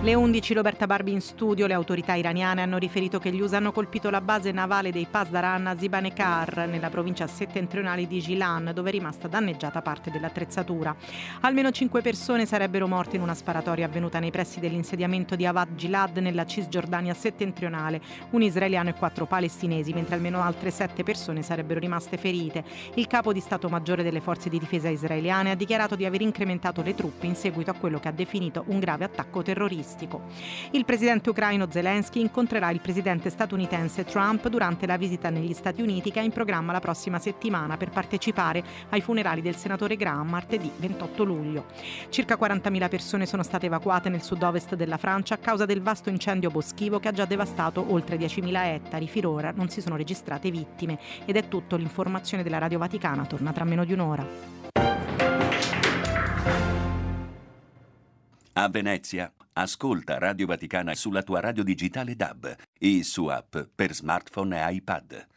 Le 11, Roberta Barbi in studio. Le autorità iraniane hanno riferito che gli USA hanno colpito la base navale dei Pasdaran a Zibanekar, nella provincia settentrionale di Gilan, dove è rimasta danneggiata parte dell'attrezzatura. Almeno 5 persone sarebbero morte in una sparatoria avvenuta nei pressi dell'insediamento di Avad Gilad, nella Cisgiordania settentrionale. Un israeliano e 4 palestinesi, mentre almeno altre 7 persone sarebbero rimaste ferite. Il capo di Stato Maggiore delle forze di difesa israeliane ha dichiarato di aver incrementato le truppe in seguito a quello che ha definito un grave attacco terroristico. Il presidente ucraino Zelensky incontrerà il presidente statunitense Trump durante la visita negli Stati Uniti che ha in programma la prossima settimana per partecipare ai funerali del senatore Graham martedì 28 luglio. Circa 40.000 persone sono state evacuate nel sud-ovest della Francia a causa del vasto incendio boschivo che ha già devastato oltre 10.000 ettari. Finora non si sono registrate vittime. Ed è tutto. L'informazione della Radio Vaticana torna tra meno di un'ora. A Venezia, ascolta Radio Vaticana sulla tua radio digitale DAB e su app per smartphone e iPad.